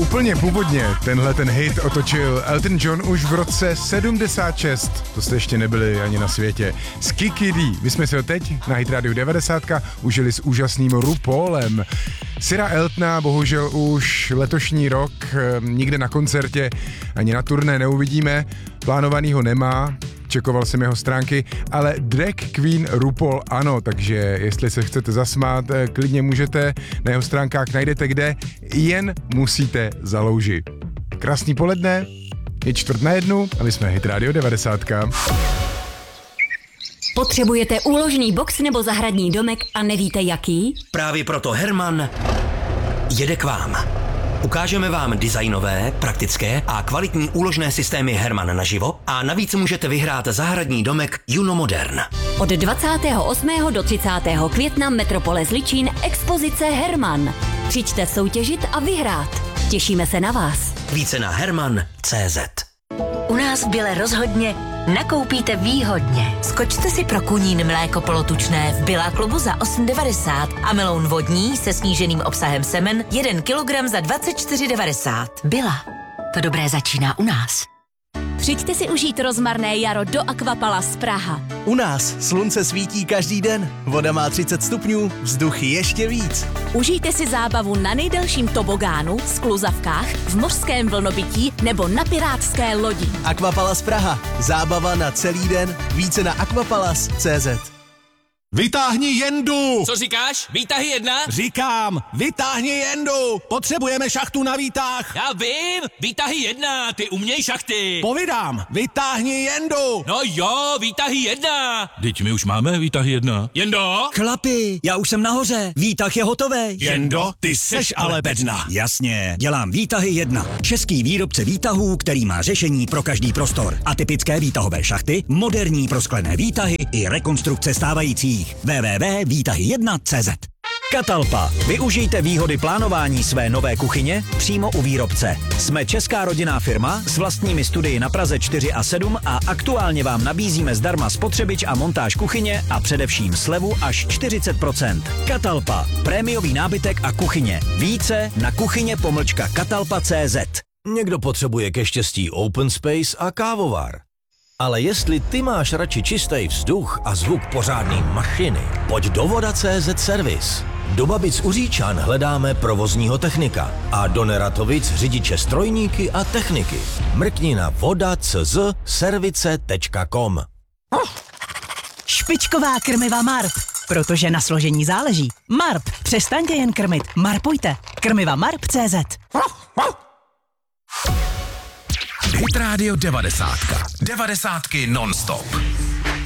Úplně původně tenhle ten hit otočil Elton John už v roce 76. To jste ještě nebyli ani na světě. S Kiki D. My jsme si ho teď na Hit Radio 90 užili s úžasným RuPaulem. Sira Eltona bohužel už letošní rok nikde na koncertě ani na turné neuvidíme. Plánovanýho nemá. Čekoval jsem jeho stránky, ale drag queen RuPaul ano, takže jestli se chcete zasmát, klidně můžete, na jeho stránkách najdete kde, jen musíte za louži. Krásný poledne, je 12:45 a my jsme Hit Radio 90. Potřebujete úložný box nebo zahradní domek a nevíte jaký? Právě proto Herman jede k vám. Ukážeme vám designové, praktické a kvalitní úložné systémy Herman naživo a navíc můžete vyhrát zahradní domek Juno Modern. Od 28. do 30. května Metropole Zličín expozice Herman. Přijďte soutěžit a vyhrát. Těšíme se na vás. Více na herman.cz. U nás v Bile rozhodně nakoupíte výhodně. Skočte si pro kunín mléko polotučné v Billa klubu za 8,90 a meloun vodní se sníženým obsahem semen 1 kg za 24,90. Billa. To dobré začíná u nás. Přijďte si užít rozmarné jaro do Aquapalace Praha. U nás slunce svítí každý den, voda má 30 stupňů, vzduch ještě víc. Užijte si zábavu na nejdelším tobogánu, skluzavkách, v mořském vlnobytí nebo na pirátské lodi. Aquapalace Praha. Zábava na celý den. Více na aquapalace.cz. Vytáhni jendu! Co říkáš? Výtahy 1? Říkám, vytáhni jendu! Potřebujeme šachtu na výtah! Já vím! Výtahy 1, ty uměj šachty! Povídám, vytáhni jendu! No jo, výtahy 1! Teď my už máme výtahy 1. Jendo? Chlapi, já už jsem nahoře, výtah je hotový. Jendo, ty seš ale bedna. Jasně, dělám výtahy 1. Český výrobce výtahů, který má řešení pro každý prostor. Atypické výtahové šachty, moderní prosklené výtahy i rekonstrukce stávajících. www.výtahy1.cz. Catalpa. Využijte výhody plánování své nové kuchyně přímo u výrobce. Jsme česká rodinná firma s vlastními studii na Praze 4 a 7 a aktuálně vám nabízíme zdarma spotřebič a montáž kuchyně a především slevu až 40%. Catalpa. Prémiový nábytek a kuchyně. Více na kuchyně-catalpa.cz. Někdo potřebuje ke štěstí open space a kávovar. Ale jestli ty máš radši čistý vzduch a zvuk pořádný mašiny, pojď do Voda.cz Service. Do Babic u Říčan hledáme provozního technika a do Neratovic řidiče strojníky a techniky. Mrkni na voda.cz service.com. Špičková krmiva Marp, protože na složení záleží. Marp, přestaňte jen krmit, marpujte. Krmiva Marp.cz. Hit Radio 90. 90 non-stop.